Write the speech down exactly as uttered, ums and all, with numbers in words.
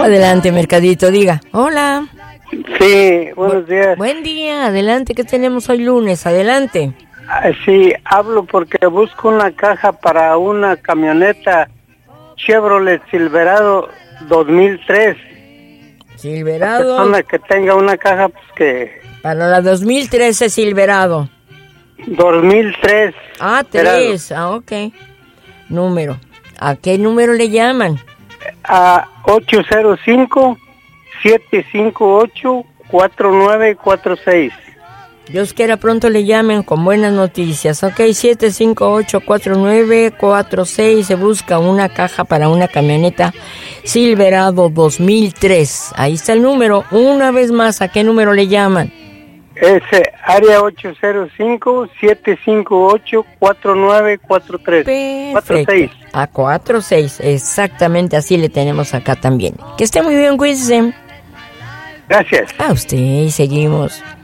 Adelante, Mercadito, diga. Hola. Sí, buenos días. Buen día, adelante, ¿qué tenemos hoy lunes? Adelante. Sí, hablo porque busco una caja para una camioneta Chevrolet Silverado dos mil tres. Silverado. La persona que tenga una caja, pues que... Para la dos mil trece Silverado. dos mil tres. Ah, tres, ah, ok. Número. ¿A qué número le llaman? A ocho cero cinco, siete cinco ocho, cuatro nueve cuatro seis. Dios quiera pronto le llamen con buenas noticias. Ok, siete cinco ocho, cuatro nueve cuatro seis. Se busca una caja para una camioneta Silverado dos mil tres. Ahí está el número. Una vez más, ¿a qué número le llaman? Es área ocho cero cinco, siete cinco ocho, cuatro nueve cuatro tres. cuatro seis. A cuatro seis, exactamente así le tenemos acá también. Que esté muy bien, cuídense. Gracias. A usted, y seguimos.